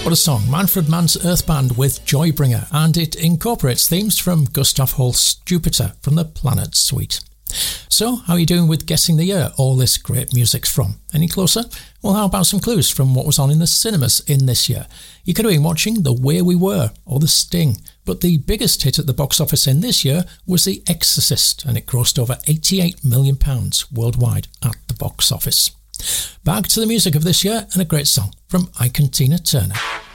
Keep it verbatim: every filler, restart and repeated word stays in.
What a song. Manfred Mann's Earth Band with Joybringer, and it incorporates themes from Gustav Holst's Jupiter from the Planet Suite. So, how are you doing with guessing the year all this great music's from? Any closer? Well, how about some clues from what was on in the cinemas in this year? You could have been watching The Way We Were or The Sting, but the biggest hit at the box office in this year was The Exorcist, and it grossed over eighty-eight million pounds worldwide at the box office. Back to the music of this year and a great song from Ike and Tina Turner.